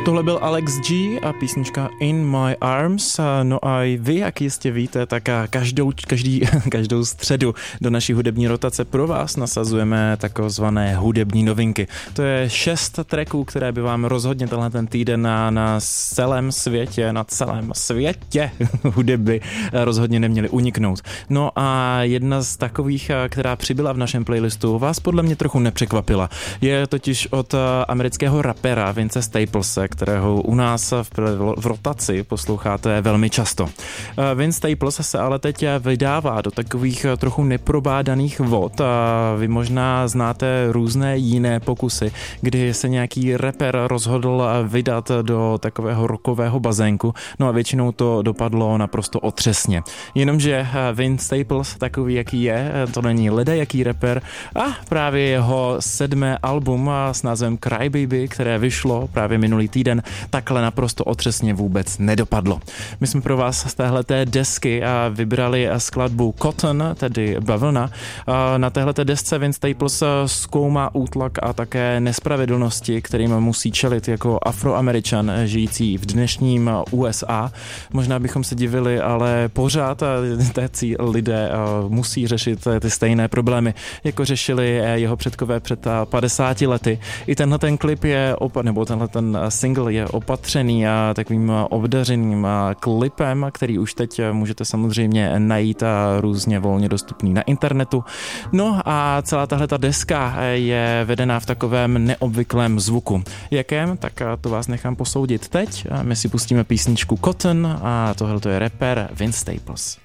Tohle byl Alex G a písnička In My Arms. No a vy, jak jistě víte, tak každou středu do naší hudební rotace pro vás nasazujeme takzvané hudební novinky. To je 6 tracků, které by vám rozhodně tenhle ten týden na celém světě hudeby rozhodně neměly uniknout. No a jedna z takových, která přibyla v našem playlistu, vás podle mě trochu nepřekvapila. Je totiž od amerického rapera Vince Staplese, kterého u nás v rotaci posloucháte velmi často. Vince Staples se ale teď vydává do takových trochu neprobádaných vod a vy možná znáte různé jiné pokusy, kdy se nějaký rapper rozhodl vydat do takového rockového bazénku, no a většinou to dopadlo naprosto otřesně. Jenomže Vince Staples, takový jaký je, to není ledajaký rapper a právě jeho 7. album s názvem Cry Baby, které vyšlo právě minulý týden, takhle naprosto otřesně vůbec nedopadlo. My jsme pro vás z téhleté desky vybrali skladbu Cotton, tedy bavlna. Na téhleté desce Vince Staples zkoumá útlak a také nespravedlnosti, kterým musí čelit jako Afroameričan žijící v dnešním USA. Možná bychom se divili, ale pořád téci lidé musí řešit ty stejné problémy, jako řešili jeho předkové před 50 lety. I tenhle ten klip tenhle ten single je opatřený takovým obdařeným klipem, který už teď můžete samozřejmě najít různě volně dostupný na internetu. No a celá tahleta deska je vedená v takovém neobvyklém zvuku. Jakém? Tak to vás nechám posoudit teď. My si pustíme písničku Cotton a tohle je rapper Vince Staples.